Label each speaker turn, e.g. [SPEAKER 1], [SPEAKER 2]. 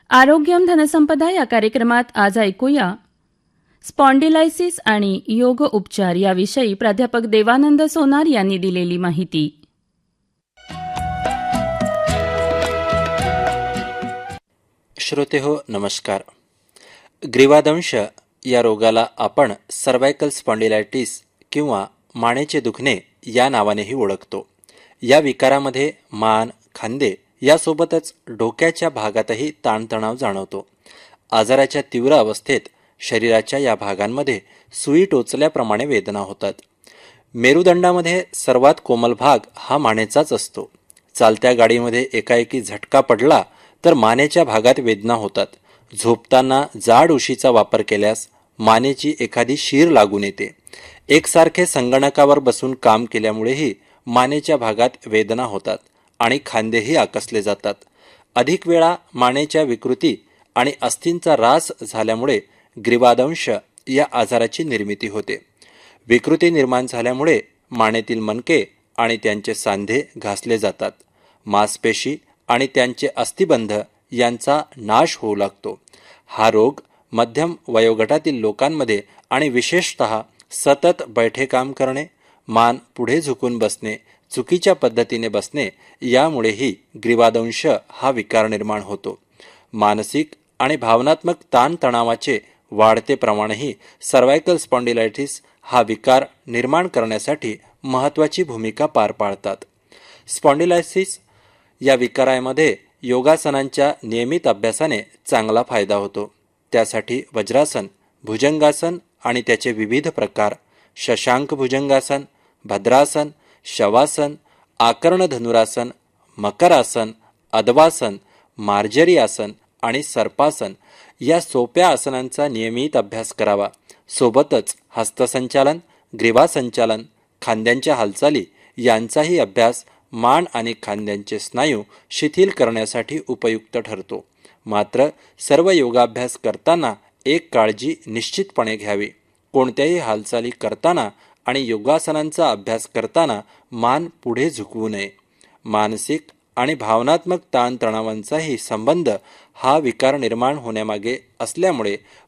[SPEAKER 1] आरोग्यम धनसंपदा या कार्यक्रमात आज ऐकूया स्पॉन्डिलायसिस आणि योग उपचार याविषयी प्राध्यापक देवानंद सोनार यांनी दिलेली माहिती.
[SPEAKER 2] श्रोतेहो नमस्कार. ग्रीवादंश या रोगाला आपण सर्वायकल स्पॉन्डिलायटिस किंवा मानेचे दुखणे या नावानेही ओळखतो. या विकारामध्ये मान, खांदे यासोबतच डोक्याच्या भागातही ताणतणाव जाणवतो. आजाराच्या तीव्र अवस्थेत शरीराच्या या भागांमध्ये सुई टोचल्याप्रमाणे वेदना होतात. मेरुदंडामध्ये सर्वात कोमल भाग हा मानेचाच असतो. चालत्या गाडीमध्ये एकाएकी झटका पडला तर मानेच्या भागात वेदना होतात. झोपताना जाड उशीचा वापर केल्यास मानेची एखादी शीर लागून येते. एकसारखे संगणकावर बसून काम केल्यामुळेही मानेच्या भागात वेदना होतात आणि खांदेही आकसले जातात. अधिक वेळा मानेच्या विकृती आणि अस्थींचा ऱ्हास झाल्यामुळे ग्रीवादंश या आजाराची निर्मिती होते. विकृती निर्माण झाल्यामुळे मानेतील मणके आणि त्यांचे सांधे घासले जातात. मांसपेशी आणि त्यांचे अस्थिबंध यांचा नाश होऊ लागतो. हा रोग मध्यम वयोगटातील लोकांमध्ये आणि विशेषतः सतत बैठे काम करणे, मान पुढे झुकून बसणे, चुकीच्या पद्धतीने बसणे यामुळेही ग्रीवादंश हा विकार निर्माण होतो. मानसिक आणि भावनात्मक ताणतणावाचे वाढते प्रमाणही सर्वायकल स्पॉन्डिलायटिस हा विकार निर्माण करण्यासाठी महत्त्वाची भूमिका पार पाडतात. स्पॉन्डिलायसिस या विकारामध्ये योगासनांच्या नियमित अभ्यासाने चांगला फायदा होतो. त्यासाठी वज्रासन, भुजंगासन आणि त्याचे विविध प्रकार, शशांक भुजंगासन, भद्रासन, शवासन, आकर्ण धनुरासन, मकरासन, अदवासन, मार्जरी आसन आणि सर्पासन या सोप्या आसनांचा नियमित अभ्यास करावा. सोबतच हस्तसंचालन, ग्रीवासंचालन, खांद्यांच्या हालचाली यांचाही अभ्यास मान आणि खांद्यांचे स्नायू शिथिल करण्यासाठी उपयुक्त ठरतो. मात्र सर्व योगाभ्यास करताना एक काळजी निश्चितपणे घ्यावी. कोणत्याही हालचाली करताना आणि योगासनांचा अभ्यास करताना मान पुढे झुकवू नये. मानसिक आणि भावनात्मक ताणतणावांचाही संबंध हा विकार निर्माण होण्यामागे असल्यामुळे